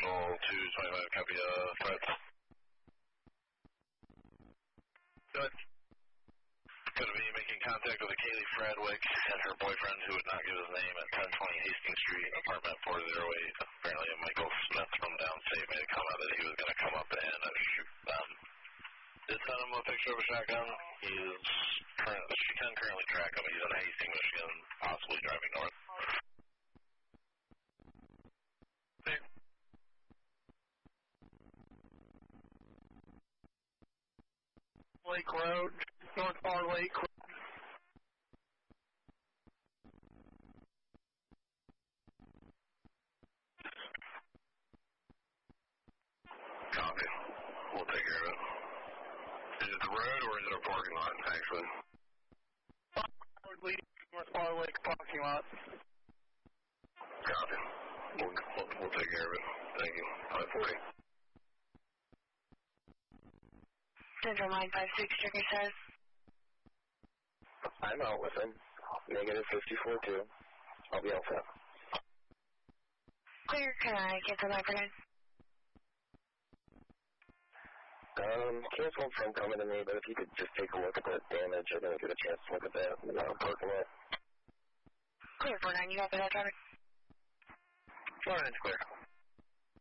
Vehicle 225, copy threats. Good. Going to be making contact with a Kaylee Fradwick and her boyfriend, who would not give his name, at 1020 Hastings Street, apartment 408. Apparently, Michael Smith from downstate made a comment that he was going to come up and shoot them. Did send him a picture of a shotgun. She can currently track him. He's in Hastings, Michigan, possibly driving north. Lake Road, North Bar Lake Road. Copy. We'll take care of it. Is it the road or is it a parking lot, actually? Road leading North Bar Lake parking lot. Copy. We'll take care of it. Thank you. 540. Central line 56, Trigger says. I'm out with him. Negative 54-2. I'll be out for that. Clear, can I cancel my printer? Cancel from coming to me, but if you could just take a look at the damage, I didn't get a chance to look at that in the parking lot. Clear, 49, you got that, driver? 49's clear.